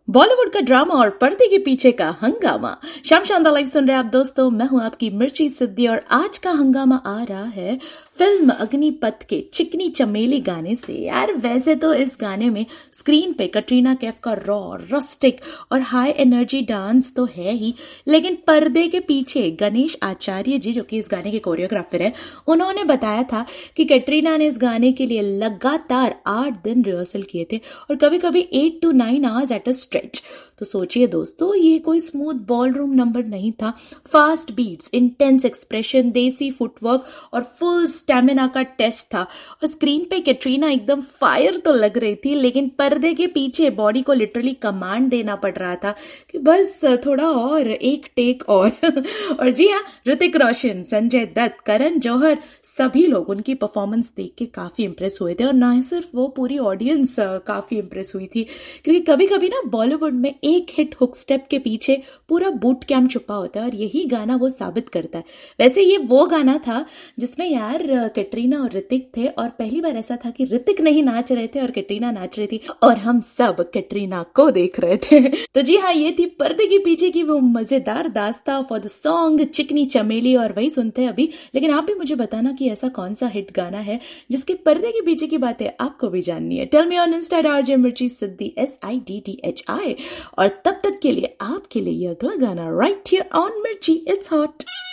बॉलीवुड का ड्रामा और पर्दे के पीछे का हंगामा। शाम शानदार लाइव सुन रहे आप दोस्तों, मैं हूं आपकी मिर्ची सिद्धि और आज का हंगामा आ रहा है फिल्म अग्निपथ के चिकनी चमेली गाने से। यार वैसे तो इस गाने में स्क्रीन पे कटरीना कैफ का रॉ, रस्टिक और हाई एनर्जी डांस तो है ही, लेकिन पर्दे के पीछे गणेश आचार्य जी जो कि इस गाने के कोरियोग्राफर है, उन्होंने बताया था कि कटरीना ने इस गाने के लिए लगातार 8 दिन रिहर्सल किए थे और कभी कभी 8 to 9 hours at a stretch. तो सोचिए दोस्तों, ये कोई स्मूथ बॉलरूम नंबर नहीं था। फास्ट बीट्स, इंटेंस एक्सप्रेशन, देसी फुटवर्क और फुल स्टेमिना का टेस्ट था। और स्क्रीन पे कैटरीना एकदम फायर तो लग रही थी, लेकिन पर्दे के पीछे बॉडी को लिटरली कमांड देना पड़ रहा था कि बस थोड़ा और, एक टेक और। और जी हाँ, ऋतिक रोशन, संजय दत्त, करण जौहर, सभी लोग उनकी परफॉर्मेंस देख के काफी इंप्रेस हुए थे। और ना ही सिर्फ वो, पूरी ऑडियंस काफी इंप्रेस हुई थी, क्योंकि कभी कभी ना बॉलीवुड में एक हिट हुक स्टेप के पीछे पूरा बूट कैंप छुपा होता है और यही गाना वो साबित करता है। वैसे ये वो गाना था जिसमें यार कैटरीना और ऋतिक थे और पहली बार ऐसा था कि ऋतिक नहीं नाच रहे थे और कैटरीना नाच रही थी और हम सब कैटरीना को देख रहे थे। तो जी हाँ, ये थी पर्दे के पीछे की वो मजेदार दास्तां फॉर द सॉन्ग चिकनी चमेली, और वही सुनते हैं अभी। लेकिन आप भी मुझे बताना कि ऐसा कौन सा हिट गाना है जिसके पर्दे के पीछे की बातें आपको भी जाननी है। Tell me on Insta RJ मिर्ची सिद्धि SIDDHI। और तब तक के लिए आपके लिए यह अगला गाना राइट हियर ऑन मिर्ची, इट्स हॉट।